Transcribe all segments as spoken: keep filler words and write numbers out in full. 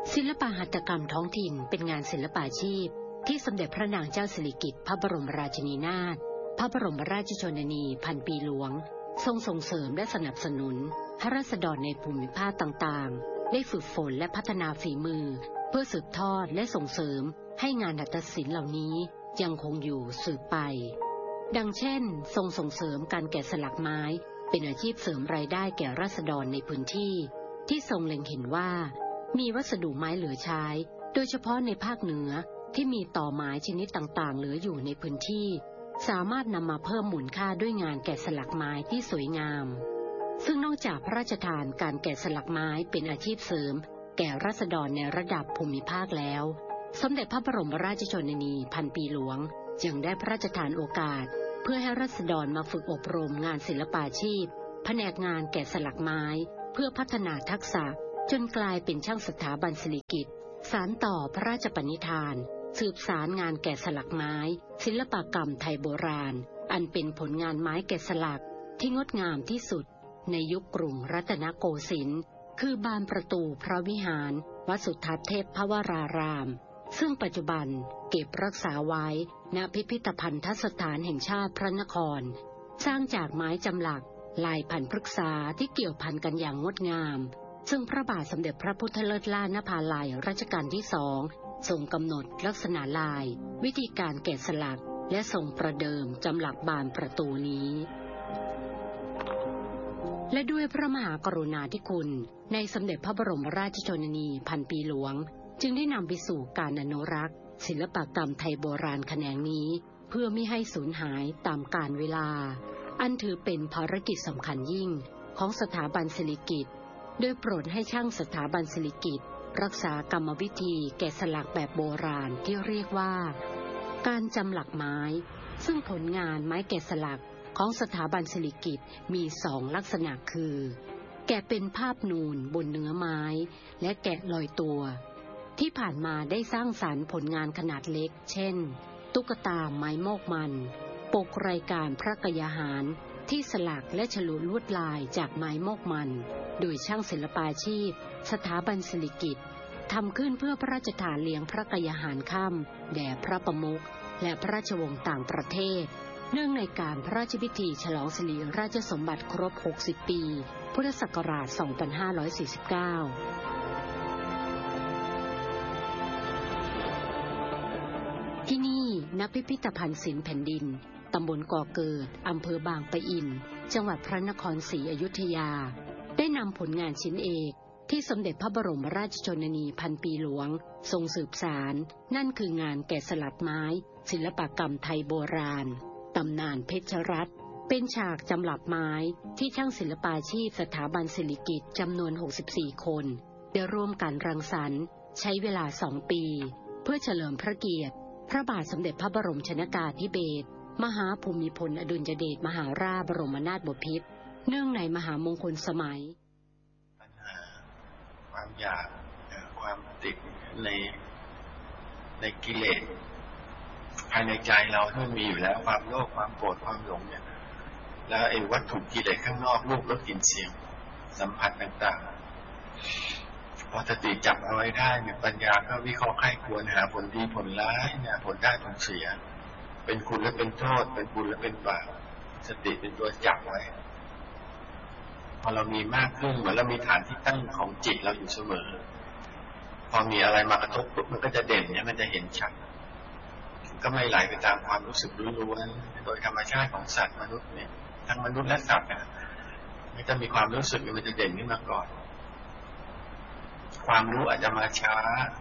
ศิลปหัตถกรรมท้องถิ่นเป็นงานศิลปาชีพที่สมเด็จพระนางเจ้าสิริกิติ์พระบรมราชินีนาถพระบรมราชชนนีพันปีหลวงทรงส่งเสริมและสนับสนุนให้ราษฎรในภูมิภาคต่างๆได้ฝึกฝนและพัฒนาฝีมือเพื่อสืบทอดและส่งเสริมให้งานหัตถศิลป์เหล่านี้ยังคงอยู่สืบไปดังเช่นทรงส่งเสริมการแกะสลักไม้เป็นอาชีพเสริมรายได้แก่ราษฎรในพื้นที่ที่ทรงเล็งเห็นว่ามีวัสดุไม้เหลือใช้โดยเฉพาะในภาคเหนือที่มีต่อไม้ชนิดต่างๆเหลืออยู่ในพื้นที่สามารถนำมาเพิ่มมูลค่าด้วยงานแกะสลักไม้ที่สวยงามซึ่งนอกจากพระราชทานการแกะสลักไม้เป็นอาชีพเสริมแก่ราษฎรในระดับภูมิภาคแล้วสมเด็จพระบรมราชชนนีพันปีหลวงจึงได้พระราชทานโอกาสเพื่อให้ราษฎรมาฝึกอบรมงานศิลปาชีพแผนกงานแกะสลักไม้เพื่อพัฒนาทักษะจนกลายเป็นช่างสถาบันสิริกิติ์สานต่อพระราชปณิธานสืบสารงานแกะสลักไม้ศิลปกรรมไทยโบราณอันเป็นผลงานไม้แกะสลักที่งดงามที่สุดในยุคกรุงรัตนโกสินทร์คือบานประตูพระวิหารวัดสุทัศน์เทพพวรารามซึ่งปัจจุบันเก็บรักษาไว้ณพิพิธภัณฑสถานแห่งชาติพระนครสร้างจากไม้จำหลักลายพันธุ์พฤกษาที่เกี่ยวพันกันอย่างงดงามซึ่งพระบาทสมเด็จพระพุทธเลิศล่านภาลัยรัชกาลที่สองทรงกำหนดลักษณะลายวิธีการแกะสลักและทรงประเดิมจำหลักบานประตูนี้และด้วยพระมหากรุณาธิคุณในสมเด็จพระบรมราชชนนีพันปีหลวงจึงได้นำไปสู่การอนุรักษ์ศิลปกรรมไทยโบราณแขนงนี้เพื่อไม่ให้สูญหายตามกาลเวลาอันถือเป็นภารกิจสำคัญยิ่งของสถาบันสิริกิติ์โดยโปรดให้ช่างสถาบันสิริกิติ์รักษากรรมวิธีแกะสลักแบบโบราณที่เรียกว่าการจำหลักไม้ซึ่งผลงานไม้แกะสลักของสถาบันสิริกิติ์มีสองลักษณะคือแกะเป็นภาพนูนบนเนื้อไม้และแกะลอยตัวที่ผ่านมาได้สร้างสรรค์ผลงานขนาดเล็กเช่นตุ๊กตาไม้โมกมันปกรายการพระกยาหารที่สลักและฉลุลวดลายจากไม้โมกมันโดยช่างศิลปาชีพสถาบันสิริกิติ์ทำขึ้นเพื่อพระราชทานเลี้ยงพระกยาหารค่ำแด่พระประมุขและพระราชวงศ์ต่างประเทศเนื่องในการพระราชพิธีฉลองสิริราชสมบัติครบหกสิบปีพุทธศักราชสองพันห้าร้อยสี่สิบเก้าที่นี่ณพิพิธภัณฑ์ศิลป์แผ่นดินตำบลก่อเกิดอำเภอบางปะอินจังหวัดพระนครศรีอยุธยาได้นำผลงานชิ้นเอกที่สมเด็จพระบรมราชชนนีพันปีหลวงทรงสืบสารนั่นคืองานแกะสลักไม้ศิลปกรรมไทยโบราณตำนานเพชรรัตน์เป็นฉากจำหลักไม้ที่ช่างศิลปาชีพสถาบันสิริกิติ์จำนวนหกสิบสี่คนได้ร่วมกันรังสรรค์ใช้เวลาสองปีเพื่อเฉลิมพระเกียรติพระบาทสมเด็จพระบรมชนกาธิเบศรมหาภูมิพลอดุลยเดชมหาราชบรมนาถบพิตรเนื่องในมหามงคลสมัยปัญหาความอยากความติดในในกิเลสภายในใจเราที่มันมีอยู่แล้วความโลภความโกรธความหลงเนี่ยแล้วไอ้วัตถุกิเลสข้างนอกรูปรสกลิ่นเสียงสัมผัสต่างๆพอสติจับเอาไว้ได้เนี่ยปัญญาก็วิเคราะห์ไข้ควรหาผลดีผลร้ายเนี่ยผลได้ผลเสียเป็นคุณและเป็นโทษเป็นบุญและเป็นบาปสติเป็นตัวจับไว้พอเรามีมากขึ้นเหมือนเรามีฐานที่ตั้งของจิตเราอยู่เสมอพอมีอะไรมากระทบปุ๊บมันก็จะเด่นเนี่ยมันจะเห็นชัดก็ไม่ไหลไปตามความรู้สึกล้วนๆโดยธรรมชาติของสัตว์มนุษย์เนี่ยทั้งมนุษย์และสัตว์เนี่ยมันจะมีความรู้สึกมันจะเด่นขึ้นมาก่อนความรู้อาจจะมาช้า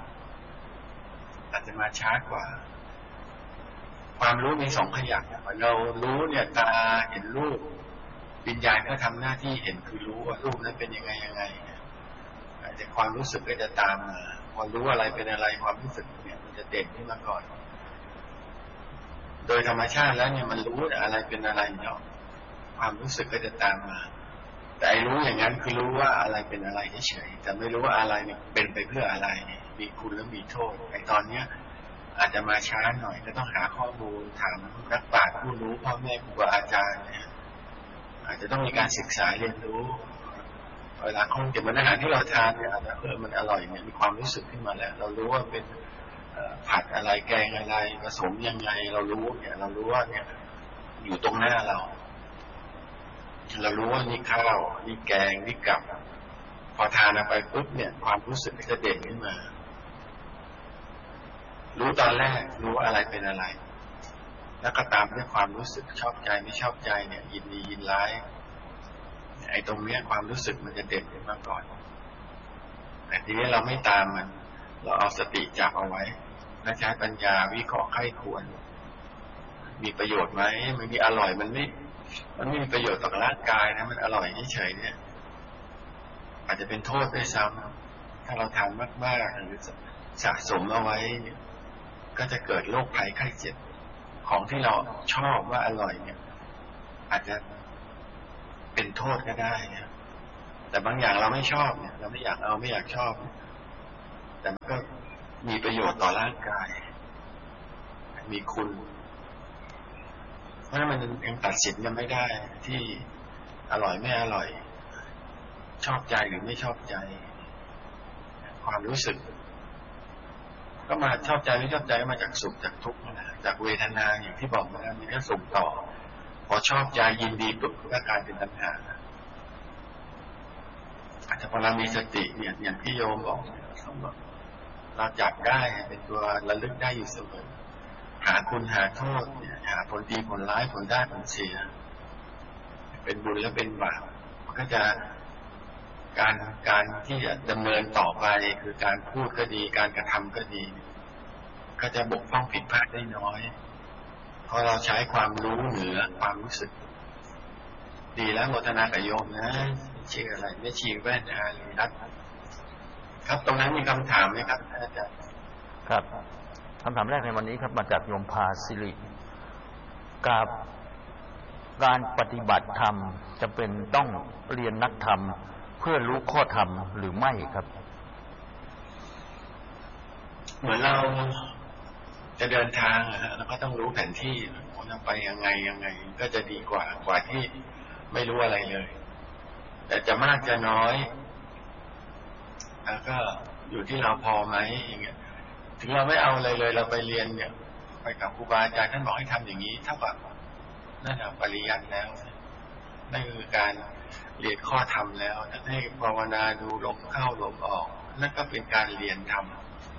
อาจจะมาช้ากว่าความรู้มีสองขยักเรารู้เนี่ยตาเห็นรูปวิญญาณก็ทำหน้าที่เห็นคือรู้ว่ารูปนั้นเป็นยังไงยังไงแต่ความรู้สึกก็จะตามมาพอรู้อะไรเป็นอะไรความรู้สึกเนี่ยมันจะเด่นขึ้นมาก่อนโดยธรรมชาติแล้วเนี่ยมันรู้อะไรเป็นอะไรเนาะความรู้สึกก็จะตามมาแต่รู้อย่างนั้นคือรู้ว่าอะไรเป็นอะไรเฉยๆแต่ไม่รู้ว่าอะไรเนี่ยเป็นไปเพื่ออะไรมีคุณและมีโทษไอ้ตอนเนี้ยอาจจะมาช้าหน่อยก็ต้องหาข้อมูลถามนักปราชญ์ผู้รู้พ่อแม่ครูบาอาจารย์เนี่ยอาจจะต้องมีการศึกษาเรียนรู้เวลาคงเก็บอาหารที่เราทานเนี่ยอาจจะเออมันอร่อยเนี่ยมีความรู้สึกขึ้นมาแล้วเรารู้ว่าเป็นผัดอะไรแกงอะไรผสมยังไงเรารู้เนี่ยเรารู้ว่าเนี่ยอยู่ตรงหน้าเราเรารู้ว่านี่ข้าวนี่แกงนี่กับพอทานไปปุ๊บเนี่ยความรู้สึกจะเด่นขึ้นมารู้ตอนแรกรู้ว่าอะไรเป็นอะไรแล้วก็ตามด้วยความรู้สึกชอบใจไม่ชอบใจเนี่ยยินดียินร้ายไอ้ตรงเนี้ยความรู้สึกมันจะเด่นขึ้นมาก่อนแต่ทีนี้เราไม่ตามมันเราเอาสติจับเอาไว้และใช้ปัญญาวิเคราะห์ไข้ควรมีประโยชน์ไหมมันมีอร่อยมันไม่มันไม่มีประโยชน์ต่อร่างกายนะมันอร่อยเฉยๆเนี่ยอาจจะเป็นโทษด้วยซ้ำถ้าเราทานมากๆหรือสะสมเอาไว้เนี่ยก็จะเกิดโรคภัยไข้เจ็บของที่เราชอบว่าอร่อยเนี่ยอาจจะเป็นโทษก็ได้เนี่ยแต่บางอย่างเราไม่ชอบเนี่ยเราไม่อยากเอาไม่อยากชอบแต่มันก็มีประโยชน์ต่อร่างกายมีคุณเพราะฉะนั้นมันยังตัดสินกันไม่ได้ที่อร่อยไม่อร่อยชอบใจหรือไม่ชอบใจความรู้สึกก็มาชอบใจไม่ชอบใจก็มาจากสุขจากทุกข์นะจากเวทนาอย่างที่บอกมาแล้วมันก็ส่งต่อพอชอบใจยินดีปุ๊บก็กลายเป็นตัณหาอาจจะพอเรามีสติเนี่ยอย่างที่โยมบอกเราจับได้เป็นตัวระลึกได้อยู่เสมอหาคุณหาโทษเนี่ยหาผลดีผลร้ายผลได้ผลเสียเป็นบุญและเป็นบาปมันก็จะการการที่จะดำเนินต่อไปคือการพูดก็ดีการกระทำก็ดีก็จะบกพร่องผิดพลาดได้น้อยเพราะเราใช้ความรู้เหนือความรู้สึกดีแล้วโมทนากับโยมนะชื่ออะไรไม่ชีแว่นอาลีรัตน์ครับตรงนั้นมีคำถามไหมครับอาจารย์ครับคำถามแรกในวันนี้ครับมาจากโยมภาสิริกับการปฏิบัติธรรมจำเป็นต้องเรียนนักธรรมเพื่อรู้ข้อธรรมหรือไม่ครับเหมือนเราจะเดินทางนะเราก็ต้องรู้แผนที่เราไปยังไงยังไงก็จะดีกว่ากว่าที่ไม่รู้อะไรเลยแต่จะมากจะน้อยแล้วก็อยู่ที่เราพอไหมอย่างเงี้ยถึงเราไม่เอาอะไรเลยเราไปเรียนเนี่ยไปกับครูบาอาจารย์ท่านบอกให้ทำอย่างนี้เท่ากับนั่นแหละปริยัติแล้วนั่นคือการเรียนข้อธรรมแล้วท่านให้ภาวนาดูลมเข้าลมออกนั่นก็เป็นการเรียนธรรม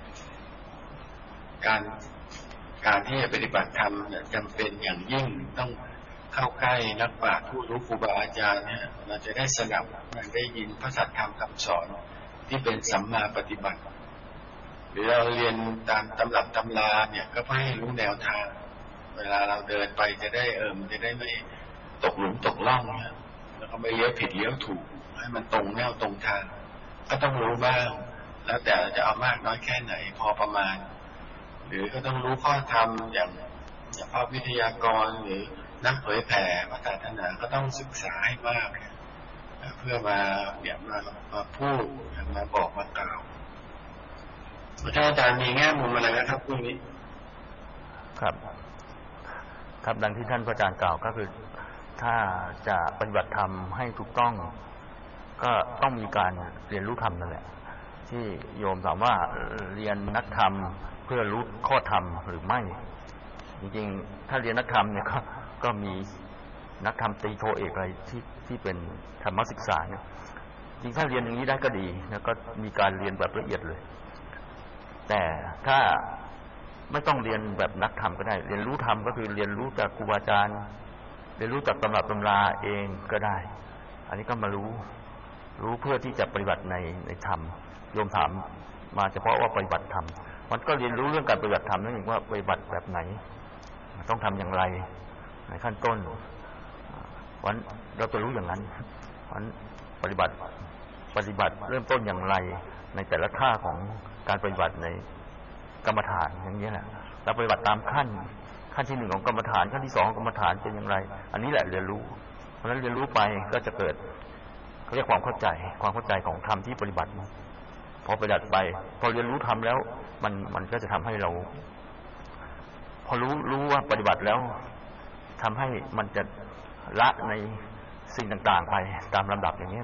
การการที่จะปฏิบัติธรรมเนี่ยจำเป็นอย่างยิ่งต้องเข้าใกล้นักปราชญ์ผู้รู้ครูบาอาจารย์เนี่ยเราจะได้สดับได้ยินพระสัทธรรมคำสอนที่เป็นสัมมาปฏิบัติหรือเราเรียนตามตำรับตำราเนี่ยก็เพื่อให้รู้แนวทางเวลาเราเดินไปจะได้เออมันจะได้ไม่ตกหลุมตกล่องเนี่ยแล้วก็ไม่เลี้ยวผิดเลี้ยวถูกให้มันตรงแนวตรงทางก็ต้องรู้บ้างแล้วแต่จะเอามากน้อยแค่ไหนพอประมาณหรือก็ต้องรู้ข้อธรรมอย่างอย่างพระวิทยากรหรือนักเผยแผ่พระศาสนาก็ต้องศึกษาให้มากเพื่อมาเนี่ยมามาพูดมาบอกมากล่าวท่านอาจารย์มีแง่มุมอะไรนะครับพวกนี้ครับครับดังที่ท่านอาจารย์กล่าวก็คือถ้าจะปฏิบัติธรรมให้ถูกต้องก็ต้องมีการเรียนรู้ธรรมนั่นแหละที่โยมถามว่าเรียนนักธรรมเพื่อรู้ข้อธรรมหรือไม่จริงๆถ้าเรียนนักธรรมเนี่ยก็ก็มีนักธรรมตรีโทเอกอะไรที่ที่เป็นธรรมศึกษาเนี่ยจริงถ้าเรียนอย่างนี้ได้ก็ดีแล้วก็มีการเรียนแบบละเอียดเลยแต่ถ้าไม่ต้องเรียนแบบนักธรรมก็ได้เรียนรู้ธรรมก็คือเรียนรู้จากครูบาอาจารย์เรียนรู้จากตำรับตำราเองก็ได้อันนี้ก็มารู้รู้เพื่อที่จะปฏิบัติในในธรรมโยมถามมาเฉพาะว่าปฏิบัติธรรมมันก็เรียนรู้เรื่องการปฏิบัติธรรมนั่นเองว่าปฏิบัติแบบไหนต้องทำอย่างไรในขั้นต้นวันเราจะรู้อย่างนั้นวันปฏิบัติปฏิบัติเริ่มต้นอย่างไรในแต่ละท่าของการปฏิบัติในกรรมฐานอย่างนี้แหละเราปฏิบัติตามขั้นขั้นที่หนึ่งของกรรมฐานขั้นที่สองของกรรมฐานเป็นอย่างไรอันนี้แหละเรียนรู้เพราะฉะนั้นเรียนรู้ไปก็จะเกิดเขาเรียกความเข้าใจความเข้าใจของธรรมที่ปฏิบัติพอปฏิบัติไปพอเรียนรู้ธรรมแล้วมันมันก็จะทำให้เราพอรู้รู้ว่าปฏิบัติแล้วทำให้มันจะละในสิ่งต่างๆไปตามลำดับอย่างนี้แหละ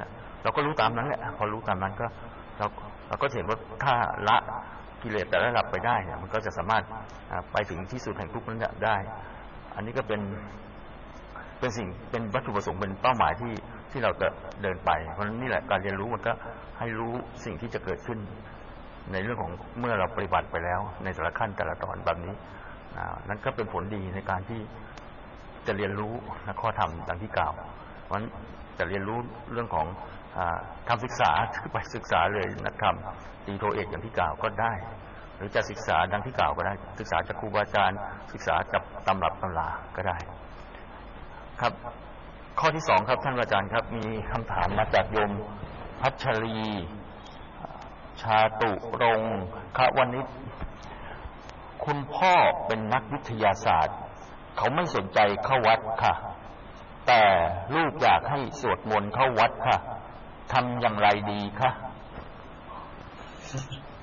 เราก็รู้ตามนั้นแหละพอรู้ตามนั้นก็เราเราก็เห็นว่าถ้าละกิเลสแต่ละระดับไปได้เนี่ยมันก็จะสามารถไปถึงที่สุดแห่งทุกข์นั้นได้ อันนี้ก็เป็นเป็นสิ่งเป็นวัตถุประสงค์เป็นเป้าหมายที่ที่เราจะเดินไปเพราะฉะนั้นนี่แหละการเรียนรู้มันก็ให้รู้สิ่งที่จะเกิดขึ้นในเรื่องของเมื่อเราปฏิบัติไปแล้วในแต่ละขั้นแต่ละตอนแบบนี้นั่นก็เป็นผลดีในการที่จะเรียนรู้ข้อธรรมดังที่กล่าวเพราะฉะนั้นจะเรียนรู้เรื่องของทำศึกษาไปศึกษาเลยนักธรรมตีโทเอกอย่างที่กล่าวก็ได้หรือจะศึกษาดังที่กล่าวก็ได้ศึกษาจากครูบาอาจารย์ศึกษาจากตำรับตำราก็ได้ครับข้อที่สองครับท่านอาจารย์ครับมีคำถามมาจากโยมพัชรีชาตุรงควณิชคุณพ่อเป็นนักวิทยาศาสตร์เขาไม่สนใจเข้าวัดค่ะแต่ลูกอยากให้สวดมนต์เข้าวัดค่ะทำอย่างไรดีคะ